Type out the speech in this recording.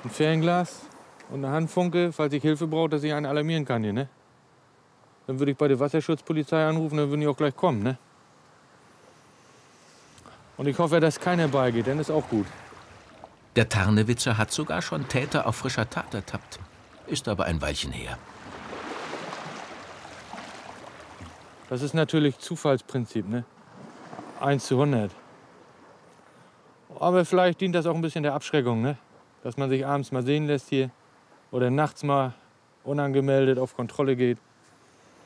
ein Fernglas und eine Handfunke, falls ich Hilfe brauche, dass ich einen alarmieren kann hier, ne? Dann würde ich bei der Wasserschutzpolizei anrufen, dann würden die auch gleich kommen, ne? Und ich hoffe, dass keiner beigeht, dann ist auch gut. Der Tarnewitzer hat sogar schon Täter auf frischer Tat ertappt. Ist aber ein Weilchen her. Das ist natürlich Zufallsprinzip, ne? 1 zu 100. Aber vielleicht dient das auch ein bisschen der Abschreckung, ne? Dass man sich abends mal sehen lässt hier oder nachts mal unangemeldet auf Kontrolle geht.